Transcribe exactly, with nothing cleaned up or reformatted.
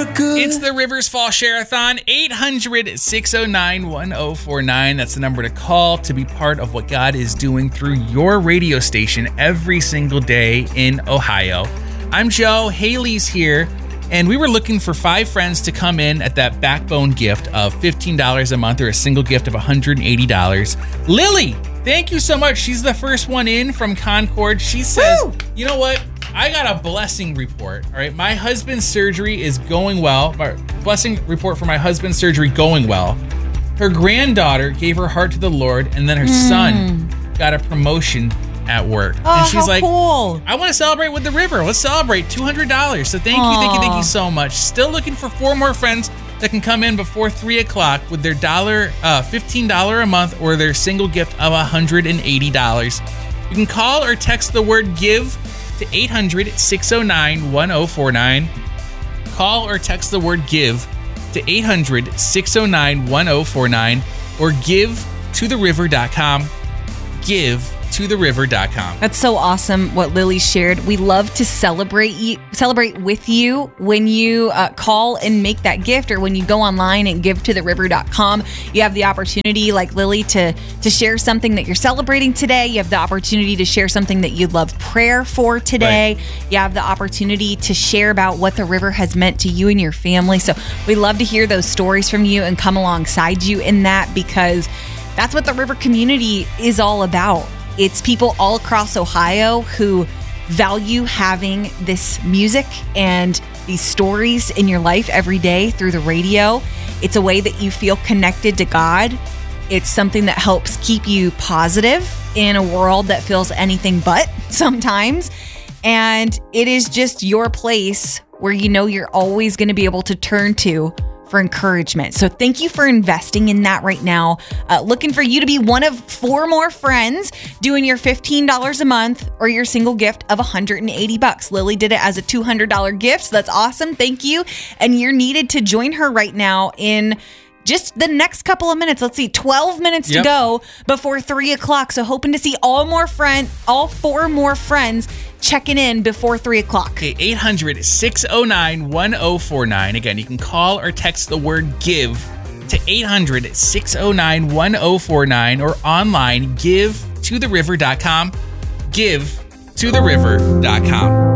feel good. It's the Rivers Fall Share-a-thon, eight hundred, six oh nine, one oh four nine. That's the number to call to be part of what God is doing through your radio station every single day in Ohio. I'm Joe, Haley's here, and we were looking for five friends to come in at that backbone gift of fifteen dollars a month or a single gift of one hundred eighty dollars. Lily, thank you so much. She's the first one in from Concord. She says, Woo! You know what? I got a blessing report, all right? My husband's surgery is going well. My blessing report for my husband's surgery going well. Her granddaughter gave her heart to the Lord, and then her mm. son got a promotion at work. Oh, and she's how like, cool. I want to celebrate with the river. Let's celebrate. two hundred dollars. So thank Aww. you, thank you, thank you so much. Still looking for four more friends that can come in before three o'clock with their dollar, uh, fifteen dollars a month or their single gift of one hundred eighty dollars. You can call or text the word GIVE to eight hundred, six oh nine, one oh four nine. Call or text the word GIVE to eight hundred, six oh nine, one oh four nine or give to the river dot com. give to the river dot com. That's so awesome what Lily shared. We love to celebrate you, celebrate with you when you uh, call and make that gift, or when you go online and give to the river dot com. You have the opportunity, like Lily, to to share something that you're celebrating today. You have the opportunity to share something that you'd love prayer for today. Right. You have the opportunity to share about what the river has meant to you and your family. So we love to hear those stories from you and come alongside you in that, because that's what the River community is all about. It's people all across Ohio who value having this music and these stories in your life every day through the radio. It's a way that you feel connected to God. It's something that helps keep you positive in a world that feels anything but sometimes. And it is just your place where you know you're always going to be able to turn to for encouragement. So thank you for investing in that right now. Uh, looking for you to be one of four more friends doing your fifteen dollars a month or your single gift of one hundred eighty bucks. Lily did it as a two hundred dollars gift. So that's awesome. Thank you. And you're needed to join her right now in just the next couple of minutes. Let's see, twelve minutes yep. to go before three o'clock. So hoping to see all more friend, all four more friends checking in before three o'clock. Okay, eight hundred, six oh nine, one oh four nine. Again, you can call or text the word GIVE to eight hundred, six oh nine, one oh four nine or online, give to the river dot com. give to the river dot com.